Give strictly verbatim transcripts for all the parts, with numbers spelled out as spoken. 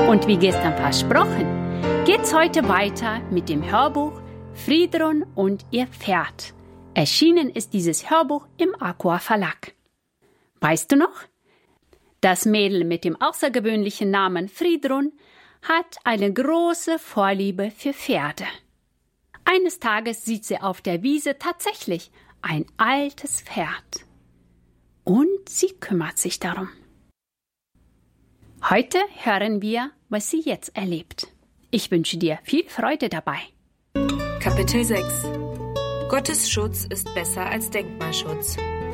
Und wie gestern versprochen, geht's heute weiter mit dem Hörbuch Friedrun und ihr Pferd. Erschienen ist dieses Hörbuch im Aqua Verlag. Weißt du noch? Das Mädel mit dem außergewöhnlichen Namen Friedrun hat eine große Vorliebe für Pferde. Eines Tages sieht sie auf der Wiese tatsächlich ein altes Pferd. Und sie kümmert sich darum. Heute hören wir, was sie jetzt erlebt. Ich wünsche dir viel Freude dabei. Kapitel sechs. Gottes Schutz ist besser als Denkmalschutz.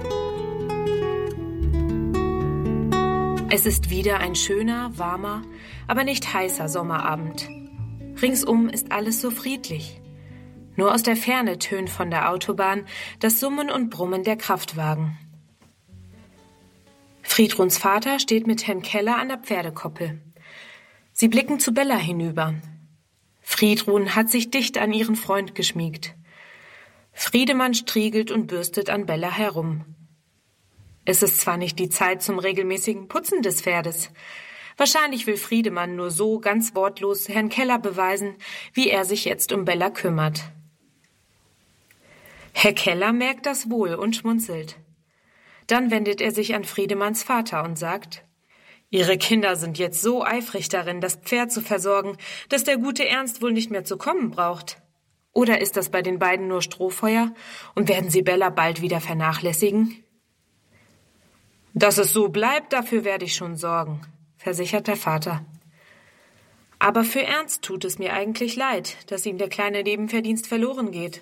Es ist wieder ein schöner, warmer, aber nicht heißer Sommerabend. Ringsum ist alles so friedlich. Nur aus der Ferne tönt von der Autobahn das Summen und Brummen der Kraftwagen. Friedruns Vater steht mit Herrn Keller an der Pferdekoppel. Sie blicken zu Bella hinüber. Friedrun hat sich dicht an ihren Freund geschmiegt. Friedemann striegelt und bürstet an Bella herum. Es ist zwar nicht die Zeit zum regelmäßigen Putzen des Pferdes. Wahrscheinlich will Friedemann nur so ganz wortlos Herrn Keller beweisen, wie er sich jetzt um Bella kümmert. Herr Keller merkt das wohl und schmunzelt. Dann wendet er sich an Friedemanns Vater und sagt: »Ihre Kinder sind jetzt so eifrig darin, das Pferd zu versorgen, dass der gute Ernst wohl nicht mehr zu kommen braucht. Oder ist das bei den beiden nur Strohfeuer und werden sie Bella bald wieder vernachlässigen?« »Dass es so bleibt, dafür werde ich schon sorgen«, versichert der Vater. »Aber für Ernst tut es mir eigentlich leid, dass ihm der kleine Nebenverdienst verloren geht.«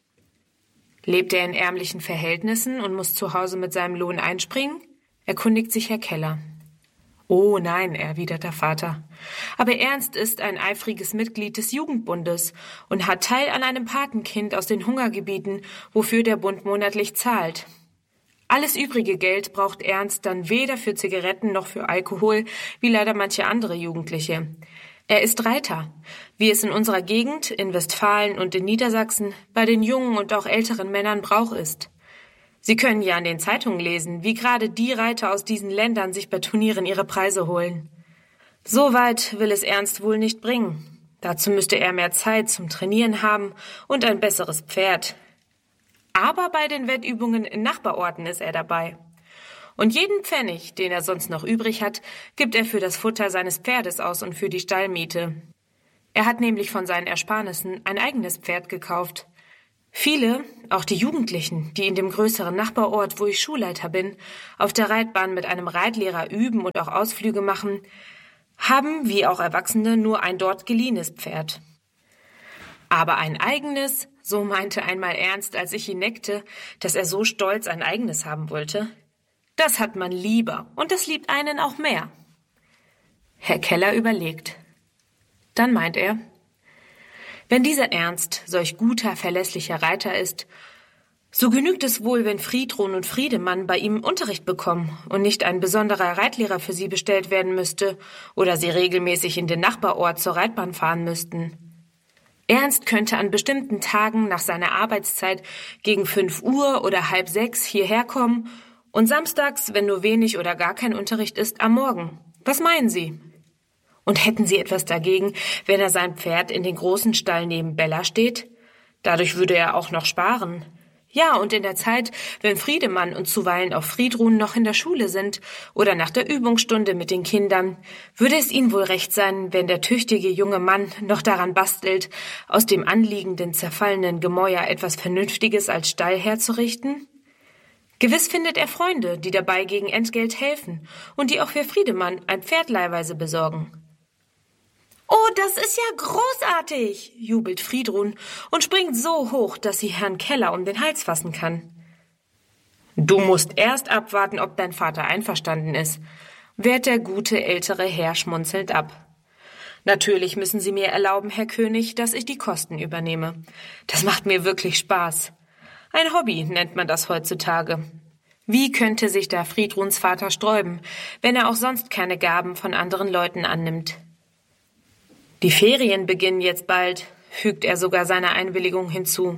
»Lebt er in ärmlichen Verhältnissen und muss zu Hause mit seinem Lohn einspringen?« erkundigt sich Herr Keller. »Oh nein«, erwidert der Vater. »Aber Ernst ist ein eifriges Mitglied des Jugendbundes und hat Teil an einem Patenkind aus den Hungergebieten, wofür der Bund monatlich zahlt. Alles übrige Geld braucht Ernst dann weder für Zigaretten noch für Alkohol, wie leider manche andere Jugendliche. Er ist Reiter, wie es in unserer Gegend, in Westfalen und in Niedersachsen, bei den jungen und auch älteren Männern Brauch ist. Sie können ja an den Zeitungen lesen, wie gerade die Reiter aus diesen Ländern sich bei Turnieren ihre Preise holen. So weit will es Ernst wohl nicht bringen. Dazu müsste er mehr Zeit zum Trainieren haben und ein besseres Pferd. Aber bei den Wettübungen in Nachbarorten ist er dabei. Und jeden Pfennig, den er sonst noch übrig hat, gibt er für das Futter seines Pferdes aus und für die Stallmiete. Er hat nämlich von seinen Ersparnissen ein eigenes Pferd gekauft. Viele, auch die Jugendlichen, die in dem größeren Nachbarort, wo ich Schulleiter bin, auf der Reitbahn mit einem Reitlehrer üben und auch Ausflüge machen, haben, wie auch Erwachsene, nur ein dort geliehenes Pferd. Aber ein eigenes, so meinte einmal Ernst, als ich ihn neckte, dass er so stolz ein eigenes haben wollte, das hat man lieber und das liebt einen auch mehr. Herr Keller überlegt. Dann meint er: Wenn dieser Ernst solch guter, verlässlicher Reiter ist, so genügt es wohl, wenn Friedrun und Friedemann bei ihm Unterricht bekommen und nicht ein besonderer Reitlehrer für sie bestellt werden müsste oder sie regelmäßig in den Nachbarort zur Reitbahn fahren müssten. Ernst könnte an bestimmten Tagen nach seiner Arbeitszeit gegen fünf Uhr oder halb sechs hierher kommen und samstags, wenn nur wenig oder gar kein Unterricht ist, am Morgen. Was meinen Sie? Und hätten Sie etwas dagegen, wenn er sein Pferd in den großen Stall neben Bella steht? Dadurch würde er auch noch sparen. Ja, und in der Zeit, wenn Friedemann und zuweilen auch Friedrun noch in der Schule sind oder nach der Übungsstunde mit den Kindern, würde es Ihnen wohl recht sein, wenn der tüchtige junge Mann noch daran bastelt, aus dem anliegenden, zerfallenen Gemäuer etwas Vernünftiges als Stall herzurichten? Gewiss findet er Freunde, die dabei gegen Entgelt helfen und die auch für Friedemann ein Pferd leihweise besorgen. »Oh, das ist ja großartig«, jubelt Friedrun und springt so hoch, dass sie Herrn Keller um den Hals fassen kann. »Du musst erst abwarten, ob dein Vater einverstanden ist«, wehrt der gute ältere Herr schmunzelnd ab. »Natürlich müssen Sie mir erlauben, Herr König, dass ich die Kosten übernehme. Das macht mir wirklich Spaß. Ein Hobby nennt man das heutzutage. Wie könnte sich da Friedruns Vater sträuben, wenn er auch sonst keine Gaben von anderen Leuten annimmt? Die Ferien beginnen jetzt bald«, fügt er sogar seine Einwilligung hinzu.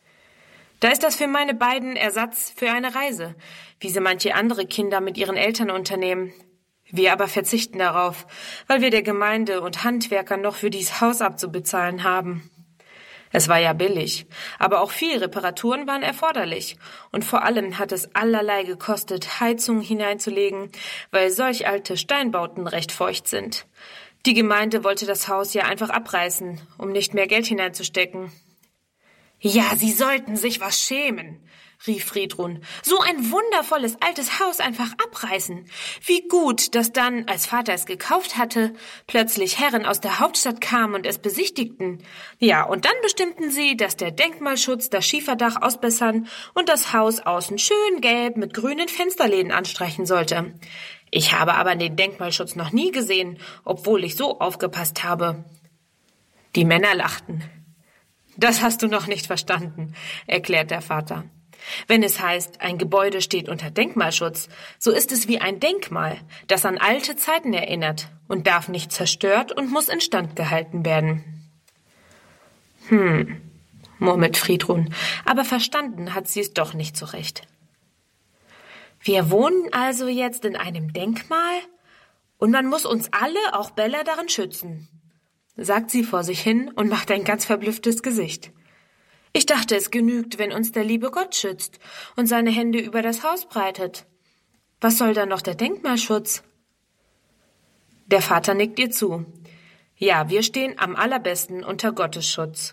»Da ist das für meine beiden Ersatz für eine Reise, wie sie manche andere Kinder mit ihren Eltern unternehmen. Wir aber verzichten darauf, weil wir der Gemeinde und Handwerkern noch für dies Haus abzubezahlen haben. Es war ja billig, aber auch viel Reparaturen waren erforderlich. Und vor allem hat es allerlei gekostet, Heizungen hineinzulegen, weil solch alte Steinbauten recht feucht sind. Die Gemeinde wollte das Haus ja einfach abreißen, um nicht mehr Geld hineinzustecken. »Ja, Sie sollten sich was schämen«, rief Friedrun. »So ein wundervolles altes Haus einfach abreißen. Wie gut, dass dann, als Vater es gekauft hatte, plötzlich Herren aus der Hauptstadt kamen und es besichtigten. Ja, und dann bestimmten sie, dass der Denkmalschutz das Schieferdach ausbessern und das Haus außen schön gelb mit grünen Fensterläden anstreichen sollte. Ich habe aber den Denkmalschutz noch nie gesehen, obwohl ich so aufgepasst habe.« Die Männer lachten. »Das hast du noch nicht verstanden«, erklärt der Vater. »Wenn es heißt, ein Gebäude steht unter Denkmalschutz, so ist es wie ein Denkmal, das an alte Zeiten erinnert und darf nicht zerstört und muss instand gehalten werden.« »Hm«, murmelt Friedrun, aber verstanden hat sie es doch nicht so recht. »Wir wohnen also jetzt in einem Denkmal und man muss uns alle, auch Bella, darin schützen«, sagt sie vor sich hin und macht ein ganz verblüfftes Gesicht. »Ich dachte, es genügt, wenn uns der liebe Gott schützt und seine Hände über das Haus breitet. Was soll dann noch der Denkmalschutz?« Der Vater nickt ihr zu. »Ja, wir stehen am allerbesten unter Gottes Schutz.«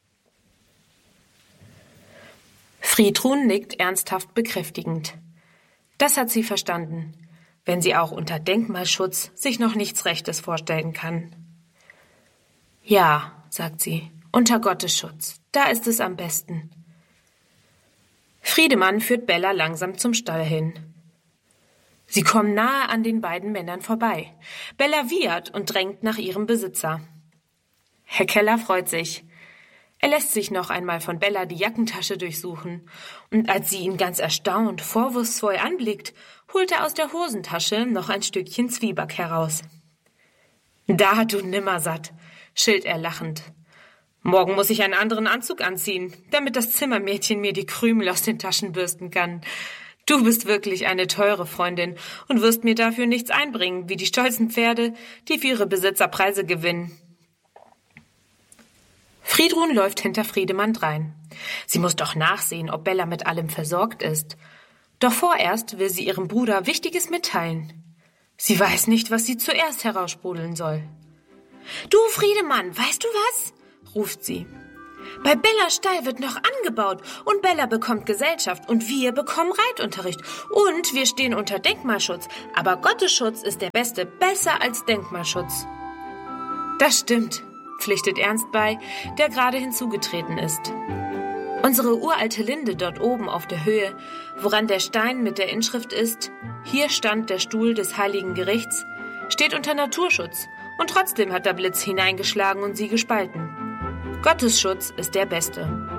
Friedrun nickt ernsthaft bekräftigend. Das hat sie verstanden, wenn sie auch unter Denkmalschutz sich noch nichts Rechtes vorstellen kann. »Ja«, sagt sie, »unter Gottes Schutz, da ist es am besten.« Friedemann führt Bella langsam zum Stall hin. Sie kommen nahe an den beiden Männern vorbei. Bella wiehert und drängt nach ihrem Besitzer. Herr Keller freut sich. Er lässt sich noch einmal von Bella die Jackentasche durchsuchen, und als sie ihn ganz erstaunt, vorwurfsvoll anblickt, holt er aus der Hosentasche noch ein Stückchen Zwieback heraus. »Da, du Nimmersatt«, schilt er lachend. »Morgen muss ich einen anderen Anzug anziehen, damit das Zimmermädchen mir die Krümel aus den Taschen bürsten kann. Du bist wirklich eine teure Freundin und wirst mir dafür nichts einbringen, wie die stolzen Pferde, die für ihre Besitzer Preise gewinnen.« Friedrun läuft hinter Friedemann drein. Sie muss doch nachsehen, ob Bella mit allem versorgt ist. Doch vorerst will sie ihrem Bruder Wichtiges mitteilen. Sie weiß nicht, was sie zuerst heraussprudeln soll. »Du, Friedemann, weißt du was?«, ruft sie. »Bei Bellas Stall wird noch angebaut und Bella bekommt Gesellschaft und wir bekommen Reitunterricht und wir stehen unter Denkmalschutz, aber Gottes Schutz ist der beste, besser als Denkmalschutz.« »Das stimmt«, pflichtet Ernst bei, der gerade hinzugetreten ist. »Unsere uralte Linde dort oben auf der Höhe, woran der Stein mit der Inschrift ist, hier stand der Stuhl des Heiligen Gerichts, steht unter Naturschutz. Und trotzdem hat der Blitz hineingeschlagen und sie gespalten. Gottes Schutz ist der beste.«